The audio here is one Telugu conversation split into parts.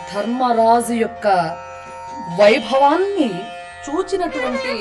ధర్మరాజు యొక్క వైభవాన్ని చూచినటువంటి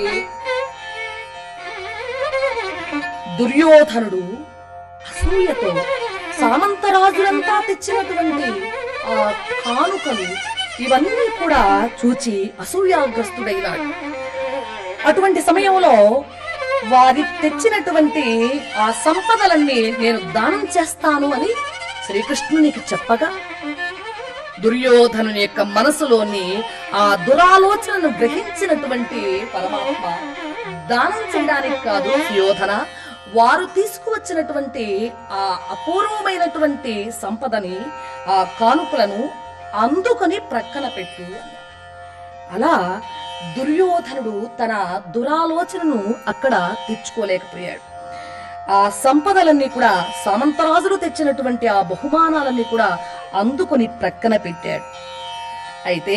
దుర్యోధనుడు అసూయతో సామంతరాజులంతా తెచ్చినటువంటి ఆ కానుకలు ఇవన్నీ కూడా చూచి అసూయాగ్రస్తుడైనాడు. అటువంటి సమయంలో వారి తెచ్చినటువంటి ఆ సంపదలన్నీ నేను దానం చేస్తాను అని శ్రీకృష్ణునికి చెప్పగా దుర్యోధనుని యొక్క మనసులోని ఆ దురాలోచనను గ్రహించినటువంటి పరమాత్మ దానం చేయడానికి కాదు సుయోధన, వారు తీసుకువచ్చినటువంటి ఆ అపూర్వమైనటువంటి సంపదని ఆ కానుకలను అందుకొని ప్రక్కన పెట్టు. అలా దుర్యోధనుడు తన దురాలోచనను అక్కడ తెచ్చుకోలేకపోయాడు. ఆ సంపదలన్నీ కూడా సామంతరాజులు తెచ్చినటువంటి ఆ బహుమానాలన్నీ కూడా అందుకొని ప్రక్కన పెట్టాడు. అయితే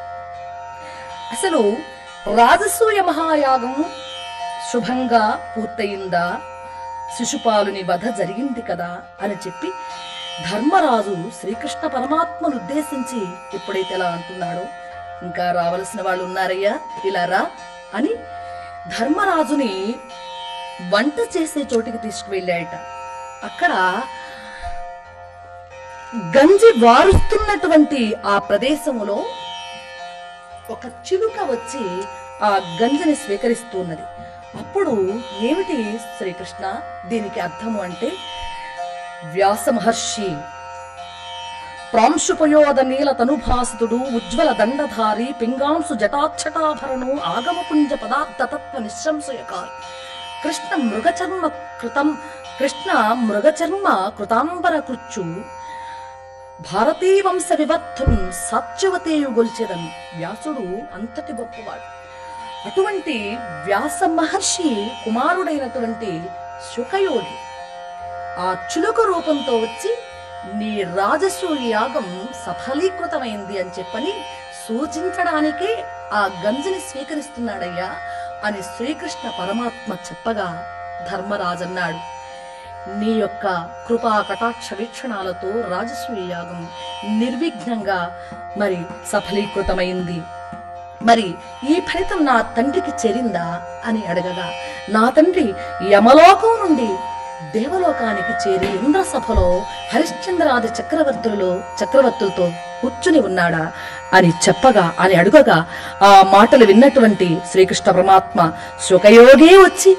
అసలు రాజసూయ మహాయాగం శుభంగా పూర్తయిందా, శిశుపాలుని వధ జరిగింది కదా అని చెప్పి ధర్మరాజు శ్రీకృష్ణ పరమాత్మను ఉద్దేశించి ఎప్పుడైతే ఎలా అంటున్నాడో, ఇంకా రావలసిన వాళ్ళు ఉన్నారయ్యా ఇలా రా అని ధర్మరాజుని వంట చేసే చోటికి తీసుకువెళ్ళాయట. అక్కడ గంజి వారుస్తున్నటువంటి ఆ ప్రదేశములో ఒక చిలుక వచ్చి ఆ గంజిని స్వీకరిస్తున్నది. అప్పుడు ఏమిటి శ్రీకృష్ణ దీనికి అర్థము అంటే, వ్యాస మహర్షి ప్రాంశుపయోద నీల తనుభాసితుడు ఉజ్వల దండధారి పింగాంసు జటాక్షటాభరణు ఆగమపుంజ పదార్థ తత్వ నిశ్శంసయకారు కృష్ణ మృగచర్మ కృతాంబర కృచ్చు భారతీ వంశ వివర్ధం సత్యవతేయు గొల్చెదన్. వ్యాసుడు అంతటి గొప్పవాడు. అటువంటి వ్యాస మహర్షి కుమారుడైనటువంటి శుకయోగి ఆ చిలుక రూపంతో వచ్చి నీ రాజసూయ యాగం సఫలీకృతమైంది అని చెప్పని సూచించడానికే ఆ గంజిని స్వీకరిస్తున్నాడయ్యా అని శ్రీకృష్ణ పరమాత్మ చెప్పగా ధర్మరాజన్నాడు, నీ యొక్క కృపా కటాక్ష వీక్షణాలతో రాజసూయ యాగం నిర్విఘ్నంగా మరి సఫలీకృతమైంది. మరి ఈ ఫలితం నా తండ్రికి చేరిందా అని అడగగా, నా తండ్రి యమలోకం దేవలోకానికి చేరి ఇంద్రసభలో హరిశ్చంద్రాది చక్రవర్తులతో కూర్చుని ఉన్నాడా అని చెప్పగా అని అడుగగా ఆ మాటలు విన్నటువంటి శ్రీకృష్ణ పరమాత్మ శుకయోగే వచ్చి